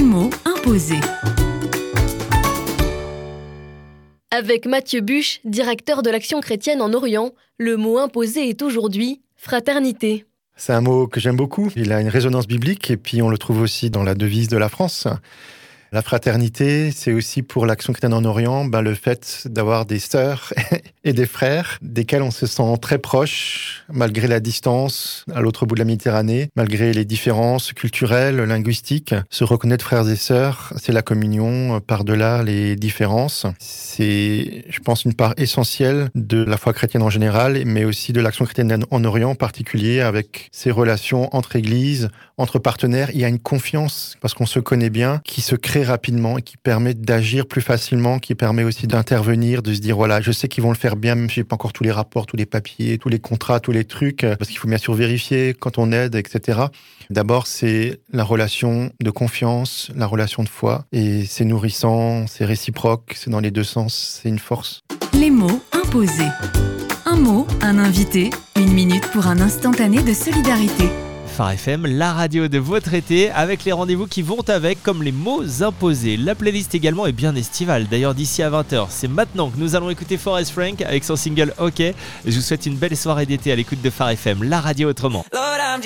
mots imposés. Avec Mathieu Buche, directeur de l'Action chrétienne en Orient, le mot imposé est aujourd'hui fraternité. C'est un mot que j'aime beaucoup. Il a une résonance biblique et puis on le trouve aussi dans la devise de la France. La fraternité, c'est aussi pour l'Action chrétienne en Orient, le fait d'avoir des sœurs et des frères desquels on se sent très proche, malgré la distance à l'autre bout de la Méditerranée, malgré les différences culturelles, linguistiques. Se reconnaître frères et sœurs, c'est la communion par-delà les différences. C'est, je pense, une part essentielle de la foi chrétienne en général, mais aussi de l'Action chrétienne en Orient en particulier, avec ces relations entre églises, entre partenaires. Il y a une confiance, parce qu'on se connaît bien, qui se crée rapidement et qui permet d'agir plus facilement, qui permet aussi d'intervenir, de se dire voilà, je sais qu'ils vont le faire bien, même si j'ai pas encore tous les rapports, tous les papiers, tous les contrats, tous les trucs, parce qu'il faut bien sûr vérifier quand on aide, etc. D'abord, c'est la relation de confiance, la relation de foi, et c'est nourrissant, c'est réciproque, c'est dans les deux sens, c'est une force. Les mots imposés. Un mot, un invité, 1 minute pour un instantané de solidarité. Phare FM, la radio de votre été, avec les rendez-vous qui vont avec, comme les mots imposés. La playlist également est bien estivale. D'ailleurs, d'ici à 20h, c'est maintenant que nous allons écouter Forest Frank avec son single OK. Je vous souhaite une belle soirée d'été à l'écoute de Phare FM, la radio autrement.